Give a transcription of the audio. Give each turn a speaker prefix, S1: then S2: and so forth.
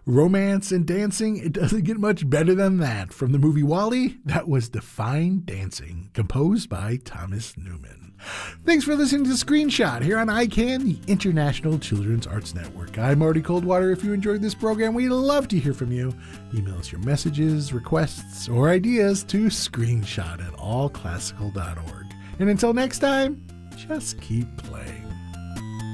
S1: Romance and dancing, it doesn't get much better than that. From the movie WALL-E, that was Define Dancing, composed by Thomas Newman. Thanks for listening to Screenshot here on ICANN, the International Children's Arts Network. I'm Marty Coldwater. If you enjoyed this program, we'd love to hear from you. Email us your messages, requests, or ideas to screenshot@allclassical.org. And until next time, just keep playing.